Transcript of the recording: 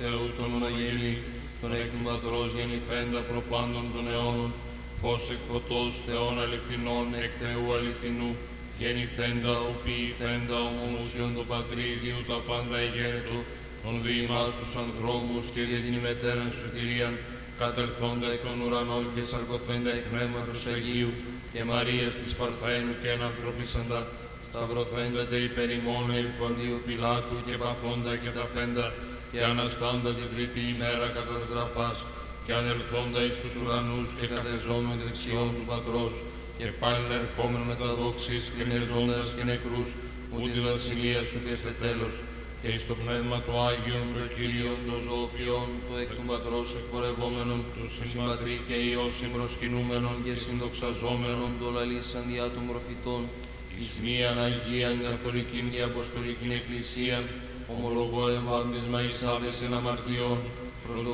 Θεού των μονογενή, τον εκ του Πατρός γεννηθέντα προπάντων των αιώνων, φως εκ φωτός Θεών αληθινών, εκ Θεού αληθινού, γεννηθέντα, οποιηθέντα, ομοουσιον το Πατρίδιου, τα πάντα εγένετο, των διημάς τους ανθρώπους και για την ημετέραν σωτηρίαν, κατελθόντα εκ των ουρανών και σαρκωθέντα εκ πνεύματος Αγίου, και Μαρίας της Παρθένου και ενανθρωπίσαντα, σταυρωθέντα τε υπέρ ημών επί Ποντίου Πιλάτου και παθόντα και ταφέντα, και αναστάντα την τρίτη ημέρα κατά τας γραφάς, και ανελθόντα εις τους ουρανούς και κατεζόμενον δεξιών του Πατρός, και πάλιν ερχόμενον με τα δόξης και νεζώντας και νεκρούς, ου τη βασιλεία σου και στε τέλος, και εις το Πνεύμα το Άγιον, το Κύριον, το ζωοποιόν, το εκ του Πατρός εκπορευόμενον, τους συμπατρί και Υιός συμπροσκυνούμενον και συνδοξαζόμενον, το λαλήσαν διά των προφητών, εις μίαν Αγίαν Καθολικήν και Αποστολικήν Εκκλησίαν, ομολογώ εμβάπτισμα εις άβεσεν αμαρτιών, προς